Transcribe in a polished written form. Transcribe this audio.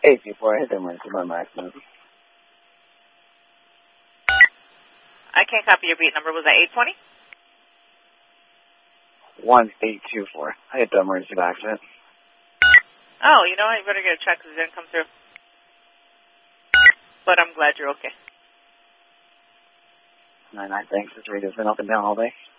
824, I hit the emergency by my accident. I can't copy your beat number. Was that 820? 1824. I hit the emergency by accident. Oh, you know what? You better get a check because it didn't come through. But I'm glad you're okay. 99, thanks. This radio's been up and down all day.